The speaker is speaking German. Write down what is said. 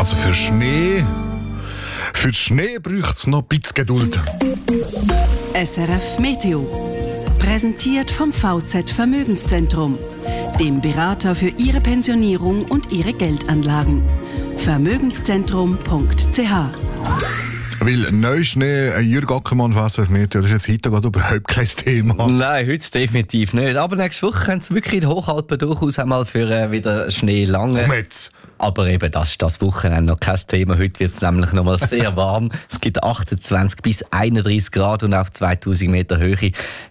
Also für Schnee braucht es noch ein bisschen Geduld. SRF Meteo. Präsentiert vom VZ Vermögenszentrum, dem Berater für Ihre Pensionierung und Ihre Geldanlagen. Vermögenszentrum.ch. Weil Neuschnee, Jürg Ackermann, Wasser, das ist jetzt heute gerade überhaupt kein Thema. Nein, heute definitiv nicht. Aber nächste Woche können es wirklich in den Hochalpen durchaus einmal für wieder Schnee lange. Komm jetzt! Aber eben, das ist das Wochenende noch kein Thema. Heute wird es nämlich noch mal sehr warm. Es gibt 28 bis 31 Grad und auf 2000 Meter Höhe.